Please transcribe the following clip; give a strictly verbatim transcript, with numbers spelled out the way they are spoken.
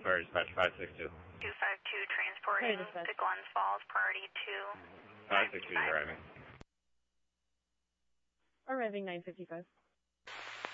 Fire dispatch five six two. two five two transporting to Glens Falls, priority two. five six two is arriving. Arriving nine fifty-five.